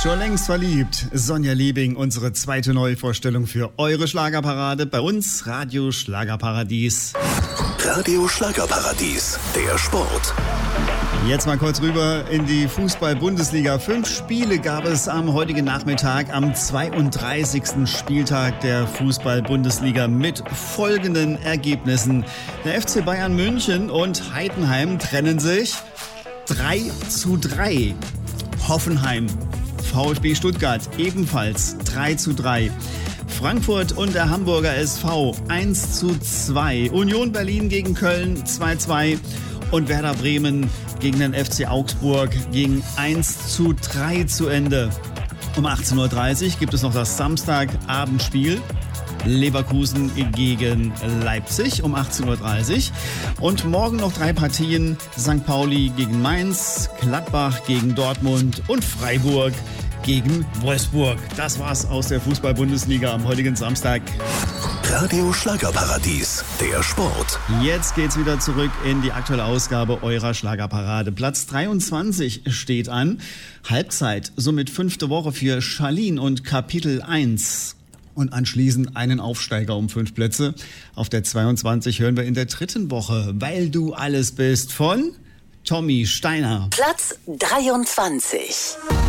Schon längst verliebt. Sonja Liebing, unsere zweite Neuvorstellung für eure Schlagerparade. Bei uns Radio Schlagerparadies. Radio Schlagerparadies, der Sport. Jetzt mal kurz rüber in die Fußball-Bundesliga. 5 Spiele gab es am heutigen Nachmittag, am 32. Spieltag der Fußball-Bundesliga mit folgenden Ergebnissen. Der FC Bayern München und Heidenheim trennen sich 3:3. Hoffenheim, VfB Stuttgart ebenfalls 3:3. Frankfurt und der Hamburger SV 1:2. Union Berlin gegen Köln 2:2. Und Werder Bremen gegen den FC Augsburg ging 1:3 zu Ende. Um 18:30 Uhr gibt es noch das Samstagabendspiel. Leverkusen gegen Leipzig um 18:30 Uhr. Und morgen noch 3 Partien. St. Pauli gegen Mainz, Gladbach gegen Dortmund und Freiburg gegen Wolfsburg. Das war's aus der Fußball-Bundesliga am heutigen Samstag. Radio Schlagerparadies, der Sport. Jetzt geht's wieder zurück in die aktuelle Ausgabe eurer Schlagerparade. Platz 23 steht an. Halbzeit, somit 5. Woche für Charlene und Kapitel 1. Und anschließend einen Aufsteiger um 5 Plätze. Auf der 22 hören wir in der 3. Woche, Weil du alles bist, von Tommy Steiner. Platz 23.